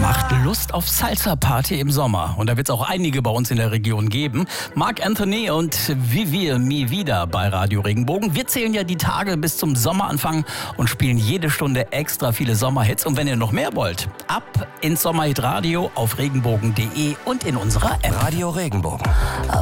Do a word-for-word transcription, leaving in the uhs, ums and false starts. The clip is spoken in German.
Macht Lust auf Salsa-Party im Sommer. Und da wird es auch einige bei uns in der Region geben. Marc Anthony und Vivir Mi Vida bei Radio Regenbogen. Wir zählen ja die Tage bis zum Sommeranfang und spielen jede Stunde extra viele Sommerhits. Und wenn ihr noch mehr wollt, ab ins Sommerhit Radio auf regenbogen punkt de und in unserer App. Radio Regenbogen.